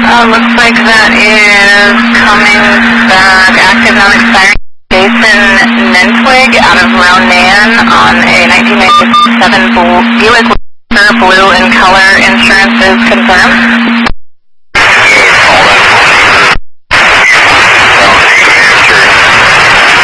Looks like that is coming back, active non-expiring. Jason Nentwig out of Ronan on a 1997 Buick Blue